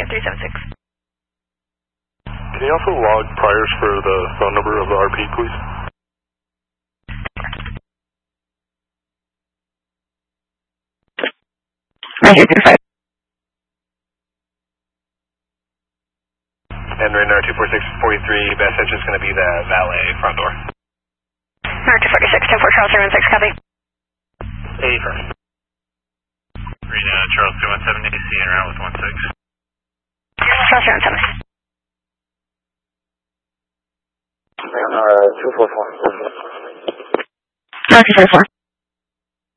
376. Can you also log priors for the phone number of the RP, please? Roger, 35. And right now, 246-43, best entrance is going to be the valet front door. Number 246, 10-4, Charles 316, copy. A first. Rena, Charles 217, AC and around with 16. Charles 317. 244. Charles 244.